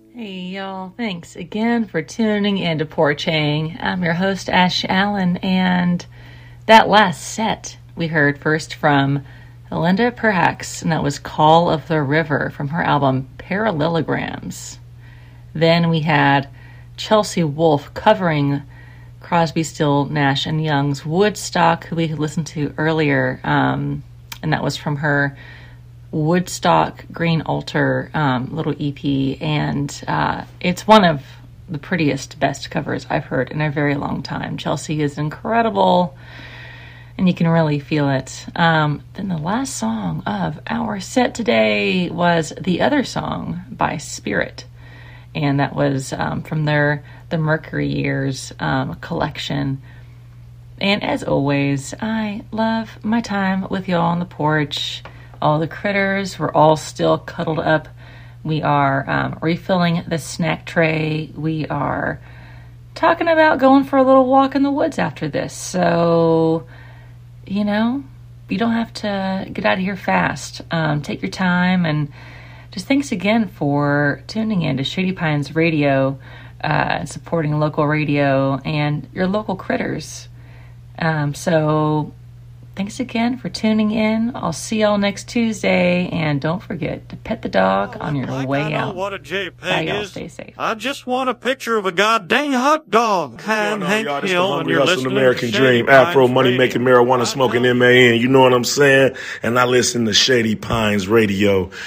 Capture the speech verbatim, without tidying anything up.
Hey y'all, thanks again for tuning into Porchang. I'm your host Ash Allen, and that last set we heard first from Linda Perhacs, and that was Call of the River from her album Parallelograms. Then we had Chelsea Wolfe covering Crosby, Still, Nash and Young's Woodstock, who we had listened to earlier, um, and that was from her Woodstock Green Altar um, little E P, and uh, it's one of the prettiest, best covers I've heard in a very long time. Chelsea is incredible, and you can really feel it. Um, then the last song of our set today was The Other Song by Spirit, and that was um, from their The Mercury Years um, collection. And as always, I love my time with y'all on the porch. All the critters, we're all still cuddled up. We are um, refilling the snack tray. We are talking about going for a little walk in the woods after this. So, you know, you don't have to get out of here fast. Um, take your time, and just thanks again for tuning in to Shady Pines Radio, uh, supporting local radio and your local critters. Um, so... Thanks again for tuning in. I'll see y'all next Tuesday. And don't forget to pet the dog on your like way I know out. What a JPEG Bye, y'all. is. Stay safe. I just want a picture of a goddamn hot dog. I'm Hank y'all, this the Hill, and Hungry you're Hustle listening American to Dream, Shady Afro Pines Money Radio. Making Marijuana I Smoking know. M A N. You know what I'm saying? And I listen to Shady Pines Radio.